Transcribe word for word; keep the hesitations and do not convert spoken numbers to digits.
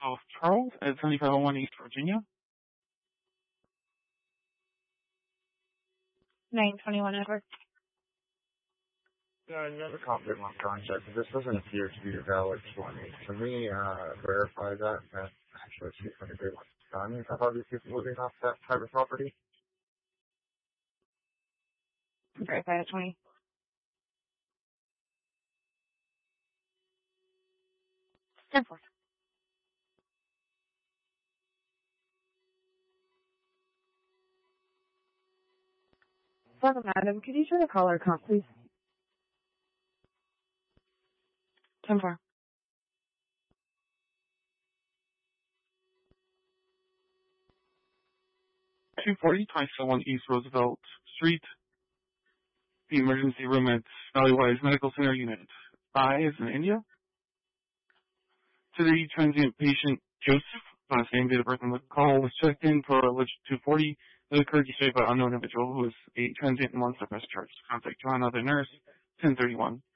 of Charles at seventy-five oh one East Virginia. nine twenty-one Edward. Yeah, I never copied my contract. This doesn't appear to be valid for me. Can we uh, verify that? That actually, see if I can do what's done. If I've already people living off that private property. Verify at twenty. ten four. Welcome, madam. Could you try to call our comp, please? ten four. two forty, twenty-seven oh one East Roosevelt Street. The emergency room at Valleywise Medical Center, Unit five in India. To the transient patient, Joseph, last name, date of birth, and the call was checked in for alleged two forty. That occurred yesterday by an unknown individual who was a transient and one step charge. Contact Joanna, the nurse, ten thirty-one.